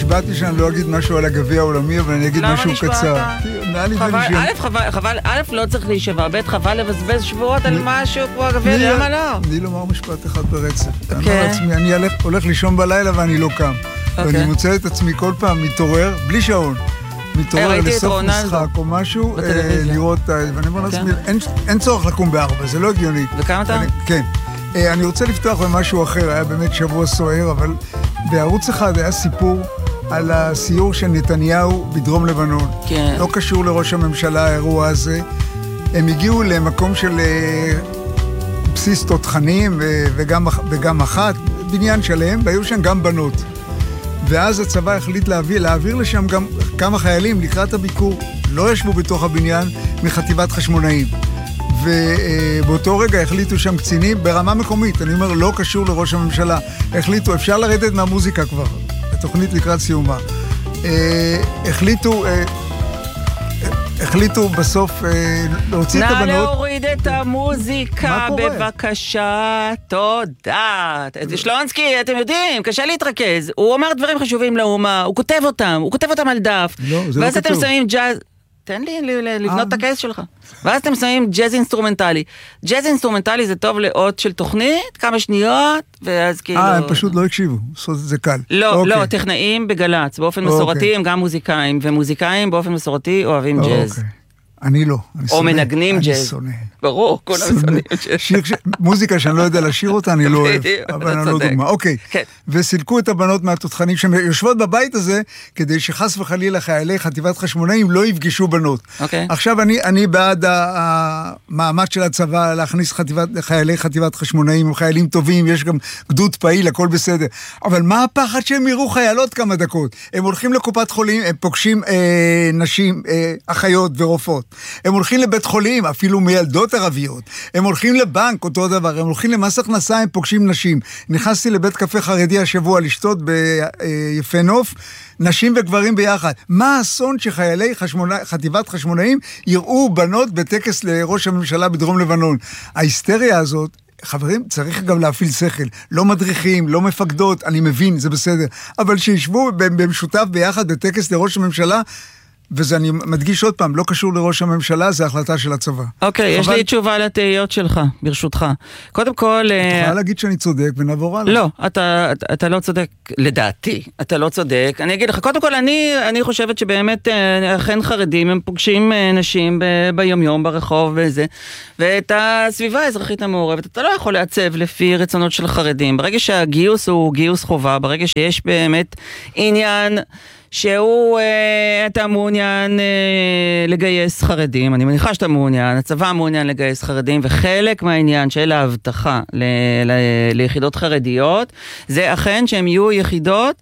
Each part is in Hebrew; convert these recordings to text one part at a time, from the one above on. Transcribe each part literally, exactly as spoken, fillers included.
נשבעתי שאני לא אגיד משהו על הגביע העולמי, אבל אני אגיד משהו קצר. חבל, א', לא צריך להישבע, ב', חבל לבזבז שבועות על משהו כמו הגביע, למה לא? אני לומר משפט אחד ברצף. אני אומר לעצמי, אני הולך לישון בלילה ואני לא קם. ואני מוצא את עצמי כל פעם מתעורר, בלי שעון. מתעורר לסוף משחק או משהו, לראות, ואני אומר לעצמי, אין צורך לקום בארבע, זה לא הגיוני. וכמה אתה? כן. אני רוצה לפתוח במשהו אחר, היה באמת שבוע סוער, אבל בערוץ אחד היה סיפור על הסיור של נתניהו בדרום לבנון. כן. לא קשור לראש הממשלה, האירוע הזה. הם הגיעו למקום של בסיס תותחנים וגם, וגם אחת, בניין שלהם, והיו שם גם בנות. ואז הצבא החליט להעביר, להעביר לשם גם כמה חיילים לקראת הביקור. לא ישבו בתוך הבניין מחטיבת חשמונאים. ובאותו רגע החליטו שם קצינים ברמה מקומית, אני אומר, לא קשור לראש הממשלה. החליטו, אפשר לרדת מהמוזיקה כבר, התוכנית לקראת סיומה. החליטו, החליטו בסוף להוציא את הבנות. נא להוריד את המוזיקה, בבקשה, תודה. שלונסקי, אתם יודעים, קשה להתרכז. הוא אומר דברים חשובים לאומה, הוא כותב אותם, הוא כותב אותם על דף. לא, זה לא ואז כתוב. אתם שמים ג'אז... תן לי לבנות את הקייס שלך. ואז אתם שמים ג'אז אינסטרומנטלי. ג'אז אינסטרומנטלי זה טוב לאות של תוכנית, כמה שניות, ואז כאילו... אה, הם פשוט לא הקשיבו, זה קל. לא, לא, טכנאים בגלץ, באופן מסורתי הם גם מוזיקאים, ומוזיקאים באופן מסורתי אוהבים ג'אז. אני לא. או מנגנים ג'אז. אני שונא. ברור, כולם שונאים ג'אז. מוזיקה שאני לא יודע לשיר אותה, אני לא אוהב. אבל אני לא דוגמה. אוקיי. וסילקו את הבנות מהתותחנים שיושבות בבית הזה, כדי שחס וחלילה חיילי חטיבת חשמונאים לא יפגשו בנות. עכשיו אני בעד המאמץ של הצבא להכניס חיילי חטיבת חשמונאים, הם חיילים טובים, יש גם גדוד פעיל, הכל בסדר. אבל מה הפחד שהם יראו חיילות כמה דקות? הם הולכים לקופת חולים, הם פוגשים נשים, אחיות ורופאות. הם הולכים לבית חולים, אפילו מילדות ערביות. הם הולכים לבנק, אותו דבר. הם הולכים למס הכנסה, הם פוגשים נשים. נכנסתי לבית קפה חרדי השבוע לשתות ביפה נוף, נשים וגברים ביחד. מה האסון שחיילי חשמונא, חטיבת חשמונאים יראו בנות בטקס לראש הממשלה בדרום לבנון? ההיסטריה הזאת, חברים, צריך גם להפעיל שכל. לא מדריכים, לא מפקדות, אני מבין, זה בסדר. אבל שישבו במשותף ביחד בטקס לראש הממשלה, וזה אני מדגיש עוד פעם, לא קשור לראש הממשלה, זה החלטה של הצבא. אוקיי, יש לי תשובה לתהיות שלך, ברשותך. קודם כל... אתה יכולה להגיד שאני צודק ונעבור הלאה. לא, אתה לא צודק, לדעתי, אתה לא צודק. אני אגיד לך, קודם כל, אני חושבת שבאמת, אכן חרדים, הם פוגשים נשים ביומיום, ברחוב וזה, ואת הסביבה האזרחית המעורבת, אתה לא יכול לעצב לפי רצונות של חרדים. ברגע שהגיוס הוא גיוס חובה, ברגע שיש באמת עניין... שהוא, אה, אתה מעוניין אה, לגייס חרדים, אני מניחה שאתה מעוניין, הצבא מעוניין לגייס חרדים, וחלק מהעניין של ההבטחה ל, ל, ליחידות חרדיות, זה אכן שהן יהיו יחידות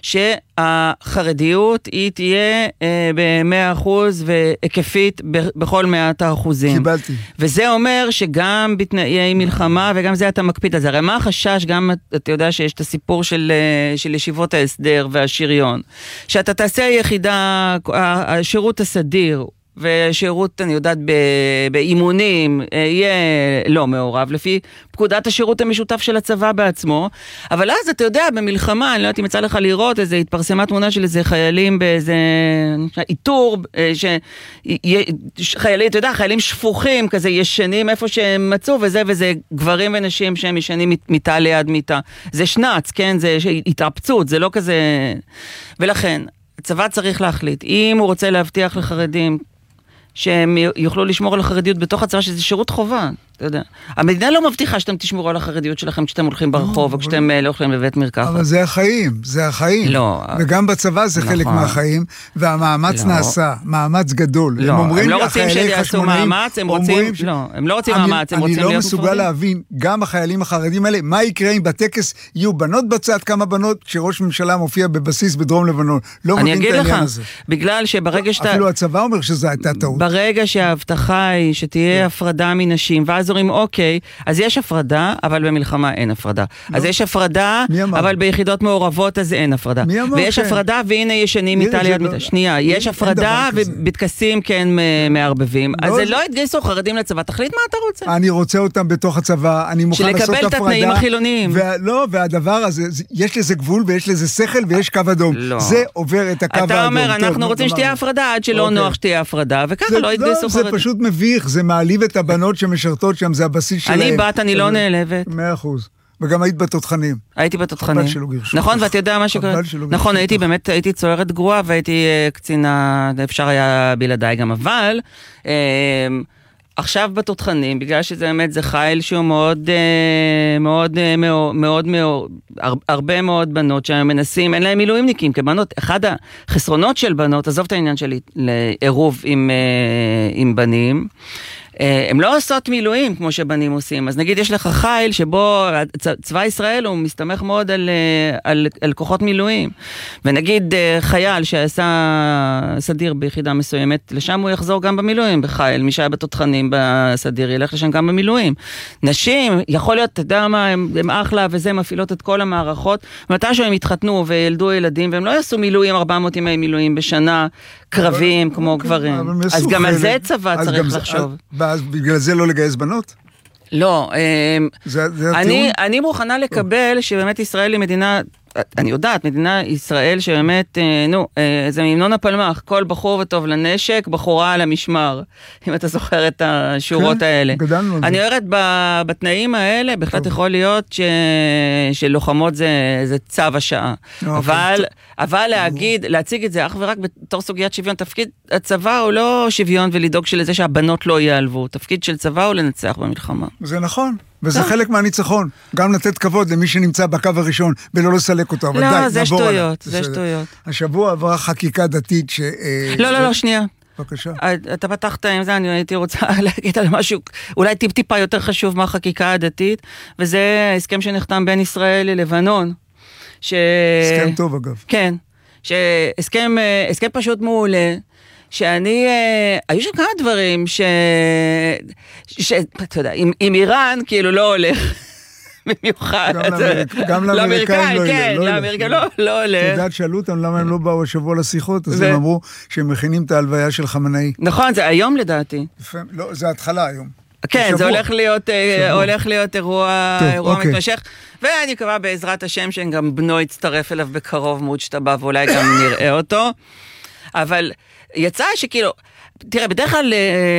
שהחרדיות היא תהיה אה, ב-מאה אחוז והיקפית ב- בכל מאת האחוזים. קיבלתי. וזה אומר שגם בתנאי מלחמה, וגם זה אתה מקפיד על זה. הרי מה החשש, גם אתה יודע שיש את הסיפור של, של ישיבות ההסדר והשריון, שאתה תעשה יחידה, השירות הסדיר, ושירות, אני יודעת, באימונים, יהיה לא מעורב, לפי פקודת השירות המשותף של הצבא בעצמו, אבל אז אתה יודע, במלחמה, אני לא יודעת אם יצא לך לראות, איזו התפרסמה תמונה של איזה חיילים באיזה איתור, חיילים, אתה יודע, חיילים שפוכים, כזה ישנים איפה שהם מצאו, וזה וזה גברים ונשים שהם ישנים מיטה ליד מיטה. זה שנץ, כן? זה התרפצות, זה לא כזה... ולכן, הצבא צריך להחליט, אם הוא רוצה להבטיח לחרדים, שהם יוכלו לשמור על החרדיות בתוך הצבא, שזה שירות חובה, אתה יודע. המדינה לא מבטיחה שאתם תשמרו על החרדיות שלכם כשאתם הולכים ברחוב, או כשאתם לא הולכים לבית מרקחת. אבל זה החיים, זה החיים. לא. וגם בצבא זה חלק מהחיים, והמאמץ נעשה, מאמץ גדול. לא, הם לא רוצים שיעשו מאמץ, הם רוצים, לא, הם לא רוצים מאמץ, הם רוצים להיות מפורדים. אני לא מסוגל להבין, גם החיילים החרדים האלה, מה יקרה אם בטקס יהיו בנות בצד, כמה בנות, כשראש ממשלה מופיע בבסיס בדרום לבנון. לא מבין את העניין הזה. בגלל שברגע שאתה... אפילו הצבא אומר שזה הייתה טעות. ברגע שההבטחה היא שתהיה הפרדה מנשים, ואז ואז אומרים, אוקיי, אז יש הפרדה, אבל במלחמה אין הפרדה. אז יש הפרדה, אבל ביחידות מעורבות אז אין הפרדה. ויש הפרדה, והנה ישנים איטליה, שנייה, יש הפרדה, ובטקסים כן מערבבים. אז זה לא התגייסו חרדים לצבא, תחליט מה אתה רוצה. אני רוצה אותם בתוך הצבא, אני מוכן לעשות הפרדה. שלקבל את התנאים החילוניים. לא, והדבר הזה, יש לזה גבול ויש לזה שכל ויש קו אדום. זה עובר את הקו האדום. אתה אומר, אנחנו רוצים שתהיה הפרדה, עד שלא נוח שתהיה הפרדה, וככה לא התגייסו חרדים. זה פשוט מביך, זה מעליב את הבנות שמשרתות שם, זה הבסיס שלהם. אני בת, אני לא נעלבת. מאה אחוז. וגם היית בתותחנים. הייתי בתותחנים. נכון, ואתה יודע מה שקורה. נכון, הייתי באמת, הייתי צוערת גרועה, והייתי קצינה, אפשר היה בלעדיי גם, אבל עכשיו בתותחנים, בגלל שזה באמת, זה חיל שהוא מאוד, מאוד, מאוד, מאוד, הרבה מאוד בנות שהם מנסים, אין להם מילואימניקים, כבנות, אחד החסרונות של בנות, עזוב את העניין שלי, לעירוב עם, עם בנים, הם לא עושות מילואים כמו שבנים עושים, אז נגיד יש לך חיל שבו צבא ישראל הוא מסתמך מאוד על, על, על כוחות מילואים, ונגיד חייל שעשה סדיר ביחידה מסוימת, לשם הוא יחזור גם במילואים בחיל, מי שהיה בתותחנים בסדיר ילך לשם גם במילואים. נשים, יכול להיות, אתה יודע מה, הם, הם אחלה וזה, מפעילות את כל המערכות, מתי שהם התחתנו וילדו ילדים, והם לא יעשו מילואים, ארבע מאות ימי מילואים בשנה, קרבים כמו גברים. אז גם על זה צבא צריך לחשוב. אז בגלל זה לא לגייס בנות? לא, אני, אני מוכנה לקבל שבאמת ישראל היא מדינה, אני יודעת, מדינה ישראל שבאמת, נו, זה ממנון הפלמח, כל בחור וטוב לנשק, בחורה על המשמר, אם אתה זוכר את השורות האלה. גדלנו על זה. אני אומרת, בתנאים האלה, בהחלט יכול להיות שלוחמות זה צו השעה. אבל, אבל להגיד, להציג את זה אך ורק בתור סוגיית שוויון, תפקיד הצבא הוא לא שוויון ולדאוג שלזה שהבנות לא ייעלבו, תפקיד של צבא הוא לנצח במלחמה. זה נכון. וזה חלק מהניצחון, גם לתת כבוד למי שנמצא בקו הראשון, ולא לסלק אותו, אבל די, לא, זה שטויות, זה שטויות. השבוע עברה חקיקה דתית ש... לא, לא, לא, שנייה. בבקשה. אתה פתחת עם זה, אני הייתי רוצה להגיד על משהו, אולי טיפ-טיפה יותר חשוב מהחקיקה הדתית, וזה ההסכם שנחתם בין ישראל ללבנון. הסכם טוב אגב. כן, שהסכם פשוט מעולה, שאני, היו שם כמה דברים ש... ש... אתה יודע, עם, עם איראן כאילו לא הולך במיוחד. גם לאמריקאים לא כן, לאמריקאים לא, לא הולך. אתה יודעת, שאלו אותם למה הם לא באו השבוע לשיחות, אז הם אמרו שהם מכינים את ההלוויה של חמנאי. נכון, זה היום לדעתי. לא, זה התחלה היום. כן, זה הולך להיות, הולך להיות אירוע, אירוע מתמשך, ואני מקווה בעזרת השם שגם בנו יצטרף אליו בקרוב מאוד שאתה בא, ואולי גם נראה אותו. אבל יצא שכאילו, תראה, בדרך כלל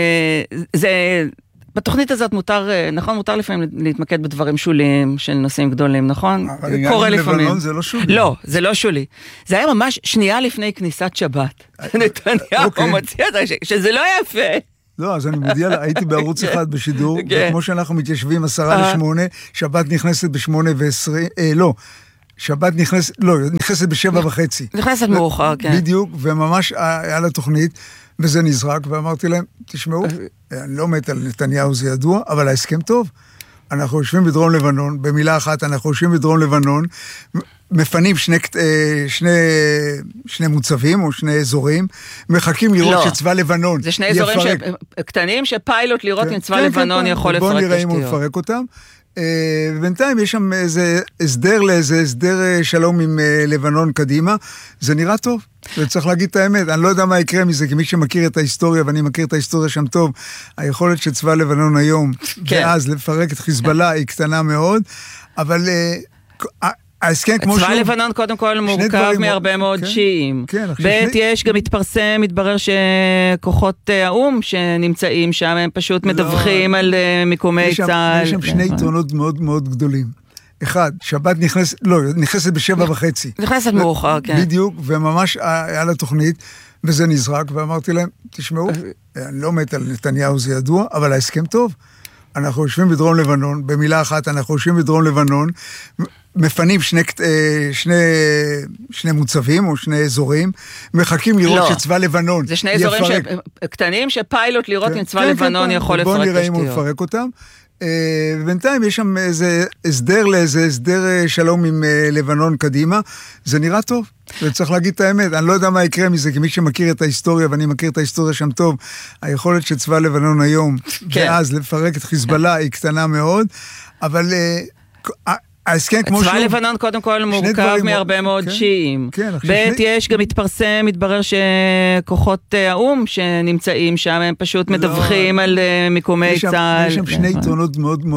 זה, בתוכנית הזאת מותר, נכון, מותר לפעמים להתמקד בדברים שוליים של נושאים גדולים, נכון? אבל עניין לבנון זה לא שולי. לא, זה לא שולי. זה היה ממש שנייה לפני כניסת שבת. נתניהו מוציא את זה, שזה לא יפה. לא, אז אני מודיע לה, הייתי בערוץ אחד בשידור, וכמו שאנחנו מתיישבים עשרה לשמונה, שבת נכנסת בשמונה ועשרים, לא, שבת נכנסת, לא, נכנסת בשבע וחצי. נכנסת מאוחר, כן. בדיוק, וממש היה לה תוכנית, וזה נזרק, ואמרתי להם, תשמעו, אני לא מת על נתניהו, זה ידוע, אבל ההסכם טוב. אנחנו יושבים בדרום לבנון, במילה אחת, אנחנו יושבים בדרום לבנון, מפנים שני, שני, שני מוצבים או שני אזורים, מחכים לראות לא. שצבא לבנון זה שני אזורים יפרק... ש... קטנים שפיילוט לראות כן, אם צבא כן, לבנון כן, יכול לפרק תשתיות. בוא נראה אם הוא מפרק אותם. ובינתיים יש שם איזה הסדר לאיזה הסדר שלום עם לבנון קדימה, זה נראה טוב, וצריך להגיד את האמת, אני לא יודע מה יקרה מזה, כי מי שמכיר את ההיסטוריה, ואני מכיר את ההיסטוריה שם טוב, היכולת שצבא לבנון היום, כן. ואז לפרק את חיזבאללה, היא קטנה מאוד, אבל... ההסכם כמו צבא לבנון קודם כל מורכב מהרבה מאוד שיעים. ב' יש גם מתפרסם, מתברר שכוחות האום שנמצאים שם, הם פשוט מדווחים על מיקומי צה"ל. יש שם שני יתרונות מאוד מאוד גדולים. אחד, שבת נכנסת, לא, נכנסת בשבע וחצי. נכנסת מאוחר, כן. בדיוק, וממש היה לה תוכנית, וזה נזרק, ואמרתי להם, תשמעו, אני לא מת על נתניהו, זה ידוע, אבל ההסכם טוב. אנחנו יושבים בדרום לבנון, במילה אחת, אנחנו יושבים בדרום לבנון, מפנים שני, שני, שני מוצבים או שני אזורים, מחכים לראות לא. שצבא לבנון יפרק. זה שני אזורים ש... קטנים שפיילוט לראות כן, אם צבא כן, לבנון כן, יכול לפרק תשתיות. בוא נראה אם הוא יפרק אותם. ובינתיים יש שם איזה הסדר לאיזה הסדר שלום עם לבנון קדימה, זה נראה טוב, וצריך להגיד את האמת, אני לא יודע מה יקרה מזה, כי מי שמכיר את ההיסטוריה, ואני מכיר את ההיסטוריה שם טוב, היכולת של צבא לבנון היום, ואז לפרק את חיזבאללה היא קטנה מאוד, אבל ההסכם כמו שהוא... צבא לבנון קודם כל מורכב מהרבה מאוד שיעים. ב' יש גם מתפרסם, מתברר שכוחות האום שנמצאים שם, הם פשוט מדווחים על מיקומי צה"ל. יש שם שני יתרונות מאוד מאוד